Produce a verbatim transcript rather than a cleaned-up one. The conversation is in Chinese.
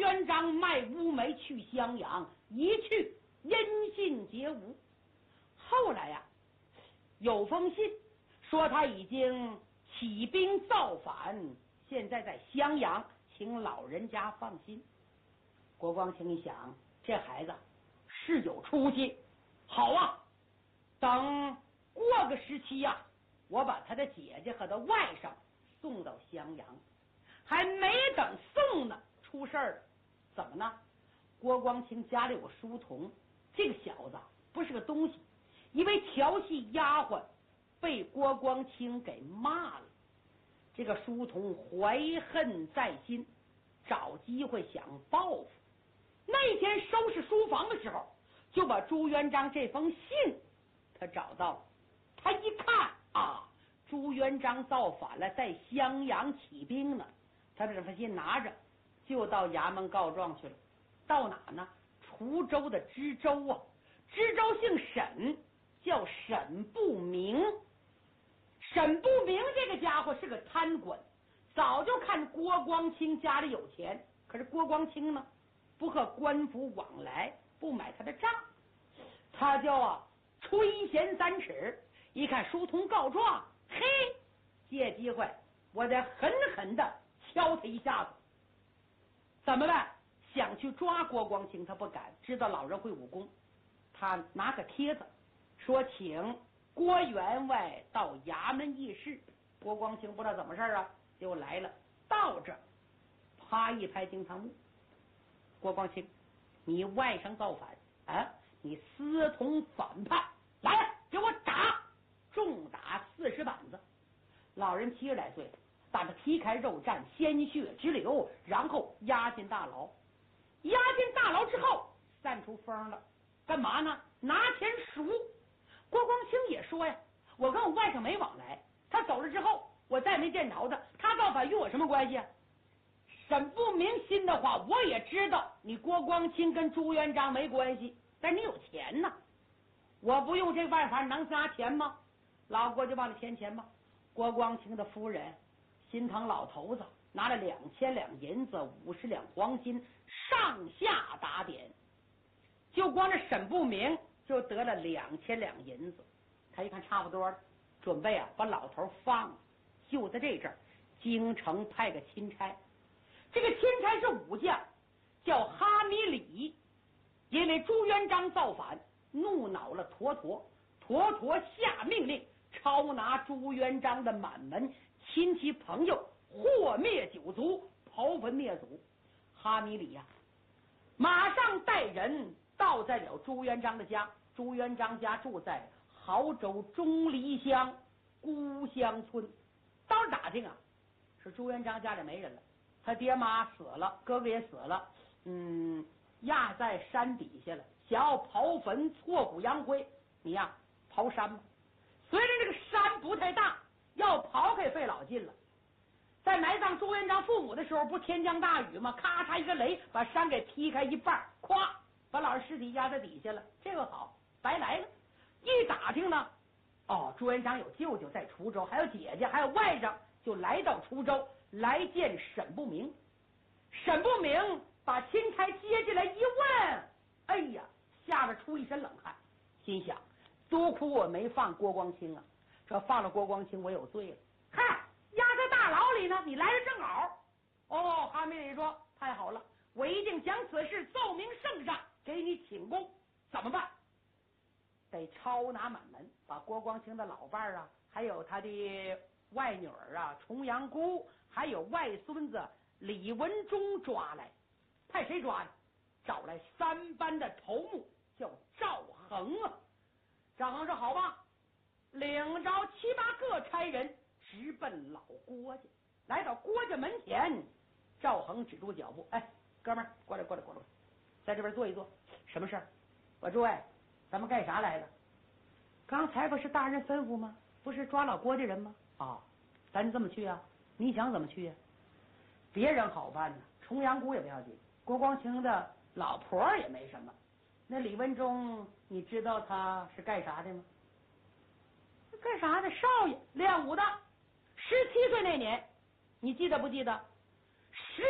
元璋卖乌梅去襄阳，一去音信皆无。后来呀、啊，有封信说他已经起兵造反，现在在襄阳，请老人家放心。国光卿一想，这孩子是有出息，好啊，等过个时期呀、啊，我把他的姐姐和他外甥送到襄阳。还没等送呢，出事儿了。怎么呢？郭光卿家里有个书童，这个小子不是个东西，因为调戏丫鬟被郭光卿给骂了。这个书童怀恨在心，找机会想报复。那天收拾书房的时候，就把朱元璋这封信他找到了。他一看啊，朱元璋造反了，在襄阳起兵呢。他把这封信拿着，就到衙门告状去了。到哪呢？滁州的知州啊，知州姓沈，叫沈不明。沈不明这个家伙是个贪官，早就看郭光卿家里有钱，可是郭光卿呢，不和官府往来，不买他的账。他就啊垂涎三尺，一看书童告状，嘿，借机会我得狠狠的敲他一下子。怎么办？想去抓郭光卿，他不敢，知道老人会武功。他拿个帖子说请郭员外到衙门议事。郭光卿不知道怎么事啊，就来了。到这啪一拍惊堂木，郭光卿，你外甥造反啊，你私通反叛，来给我打，重打四十板子。老人七十来岁，打得皮开肉绽，鲜血直流，然后押进大牢。押进大牢之后散出风了，干嘛呢？拿钱赎。郭光卿也说呀，我跟我外甥没往来，他走了之后我再没见着他，他造反与我什么关系啊？沈不明心的话我也知道，你郭光卿跟朱元璋没关系，但你有钱呢，我不用这办法能拿钱吗？老郭就帮你添钱吧。郭光卿的夫人心疼老头子，拿了两千两银子，五十两黄金，上下打点，就光这沈不明就得了两千两银子。他一看差不多了，准备啊把老头放了。就在这阵儿，京城派个钦差，这个钦差是武将，叫哈米里。因为朱元璋造反，怒恼了妥妥，妥妥下命令抄拿朱元璋的满门亲戚朋友，祸灭九族，刨坟灭祖。哈米里呀、啊，马上带人到在了朱元璋的家。朱元璋家住在亳州钟离乡孤乡村。到时打听啊，是朱元璋家里没人了，他爹妈死了，哥哥也死了，嗯，压在山底下了，想要刨坟挫骨扬灰。你呀、啊，刨山吧。虽然这个山不太大，要刨开费老劲了。在埋葬朱元璋父母的时候，不天降大雨吗？咔嚓一个雷，把山给劈开一半，咵，把老人尸体压在底下了。这个好，白来了。一打听呢，哦，朱元璋有舅舅在滁州，还有姐姐，还有外甥，就来到滁州来见沈不明。沈不明把钦差接进来一问，哎呀，吓得出一身冷汗，心想多亏我没放郭光卿啊，这放了郭光卿我有罪了。嗨，压在大牢里呢，你来的正好。哦，哈密里说太好了，我一定将此事奏明圣上，给你请功。怎么办？得抄拿满门，把郭光卿的老伴儿啊，还有他的外女儿啊重阳姑，还有外孙子李文忠抓来。派谁抓呢？找来三班的头目，叫赵恒啊。赵恒说好吧，领着七八个差人直奔老郭家。来到郭家门前，赵恒止住脚步，哎，哥们儿，过来过来过来，在这边坐一坐。什么事儿？我诸位，咱们干啥来的？刚才不是大人吩咐吗？不是抓老郭家人吗？啊，咱这么去啊？你想怎么去呀、啊？别人好办呢，重阳姑也不要紧，郭光卿的老婆也没什么。那李文忠，你知道他是干啥的吗？干啥的？少爷，练武的。十七岁那年，你记得不记得？十